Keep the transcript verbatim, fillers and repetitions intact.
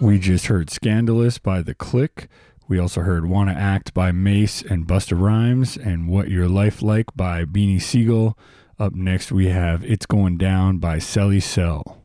We just heard Scandalous by The Click. We also heard Wanna Act by Mace and Busta Rhymes and What Your Life Like by Beanie Siegel. Up next we have It's Going Down by Celly Cell.